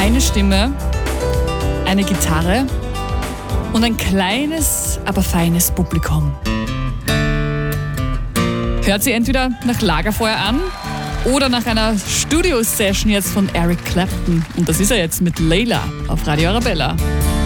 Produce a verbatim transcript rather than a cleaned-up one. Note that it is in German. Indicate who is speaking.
Speaker 1: eine Stimme, eine Gitarre und ein kleines, aber feines Publikum. Hört sie entweder nach Lagerfeuer an oder nach einer Studio-Session jetzt von Eric Clapton. Und das ist er jetzt mit Layla auf Radio Arabella.